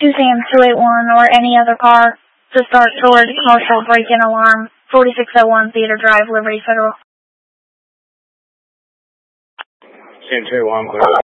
Sam 281 or any other car to start toward commercial break-in alarm, 4601 Theater Drive, Liberty Federal. Sam 281, clear.